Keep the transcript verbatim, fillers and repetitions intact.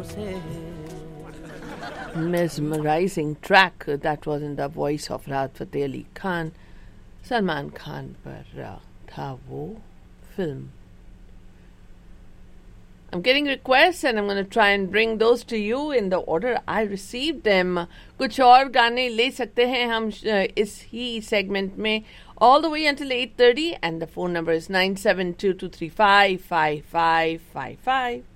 से. Mesmerizing track that was in the voice of Rahat Fateh Ali Khan. Salman Khan पर था वो film. I'm getting requests and I'm going to try and bring those to you in the order I received them. कुछ और गाने ले सकते हैं हम इस ही segment में all the way until eight thirty and the phone number is nine seven two two three five five five five five.